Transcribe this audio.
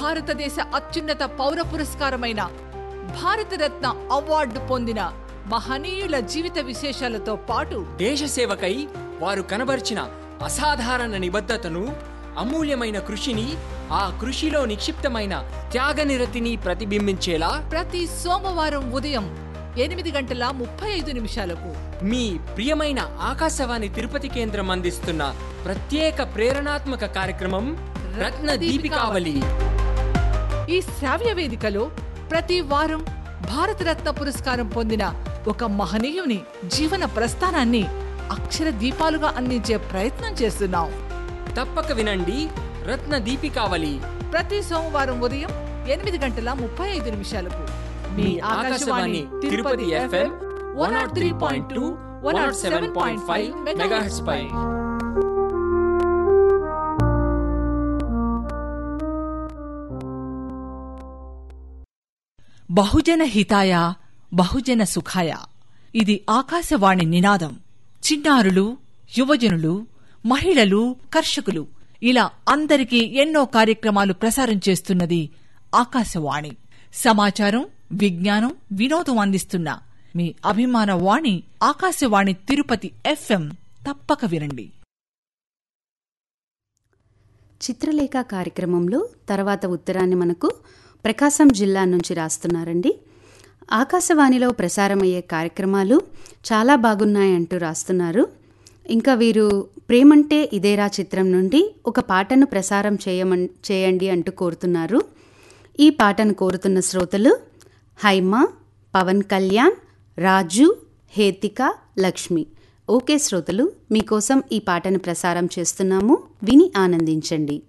భారతదేశ అత్యున్నత పౌర పురస్కారమైన భారతరత్న అవార్డు పొందిన మహనీయుల జీవిత విశేషాలతో పాటు దేశ సేవకై వారు కనబర్చిన అసాధారణ నిబద్ధతను, అమూల్యమైన కృషిని, ఆ కృషిలో నిక్షిప్తమైన త్యాగనిరతిని ప్రతిబింబించేలా ప్రతి సోమవారం ఉదయం 8:35 మీ ప్రియమైన ఆకాశవాణి తిరుపతి కేంద్రం అందిస్తున్న ప్రత్యేక ప్రేరణాత్మక కార్యక్రమం రత్న దీపికావళి. ఈ శ్రావ్య వేదికలో ప్రతి వారం భారతరత్న పురస్కారం పొందిన ఒక మహనీయుని జీవన ప్రస్థానాన్ని అక్షర దీపాలుగా అందించే ప్రయత్నం చేస్తున్నాం. తప్పక వినండి రత్న దీపికావళి. ప్రతి సోమవారం ఉదయం 8:35 మీ ఆకాశవాణి తిరుపతి FM 103.2, 107.5 మెగాహెర్ట్జ్ పై. బహుజన హితాయ బహుజన సుఖాయ, ఇది ఆకాశవాణి నినాదం. చిన్నారులు, యువజనులు, మహిళలు, కర్షకులు ఇలా అందరికీ ఎన్నో కార్యక్రమాలు ప్రసారం చేస్తున్నది ఆకాశవాణి. సమాచారం, విజ్ఞానం, వినోదం అందిస్తున్న మీ అభిమాన వాణి ఆకాశవాణి తిరుపతి FM. తప్పక వినండి. చిత్రలేఖ కార్యక్రమంలో తర్వాత ఉత్తరాన్ని మనకు ప్రకాశం జిల్లా నుంచి రాస్తున్నారండి. ఆకాశవాణిలో ప్రసారమయ్యే కార్యక్రమాలు చాలా బాగున్నాయంటూ రాస్తున్నారు. ఇంకా వీరు ప్రేమంటే ఇదేరా చిత్రం నుండి ఒక పాటను ప్రసారం చేయండి అంటూ కోరుతున్నారు. ఈ పాటను కోరుతున్న శ్రోతలు హైమ, పవన్ కళ్యాణ్, రాజు, హేతిక, లక్ష్మి. ఓకే శ్రోతలు, మీకోసం ఈ పాటను ప్రసారం చేస్తున్నాము, విని ఆనందించండి.